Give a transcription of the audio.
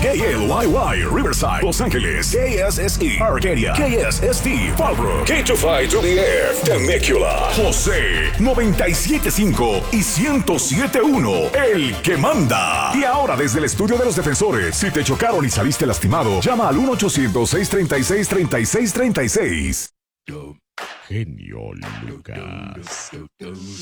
KLYY, Riverside, Los Ángeles. KSSE, Arcadia. KSST, Fallbrook. K25 to the F, Temecula. José, 97.5 y 107.1, el que manda. Y ahora desde el estudio de los defensores, si te chocaron y saliste lastimado, llama al 1-800-636-3636. Genio Lucas.